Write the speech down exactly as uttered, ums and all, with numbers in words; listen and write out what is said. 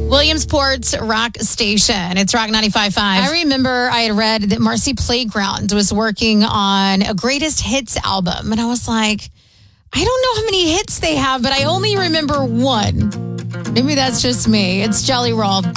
Williamsport's Rock Station. It's Rock ninety-five point five. I remember I had read that Marcy Playground was working on a greatest hits album. And I was like, I don't know how many hits they have, but I only remember one. Maybe that's just me. It's Jelly Roll.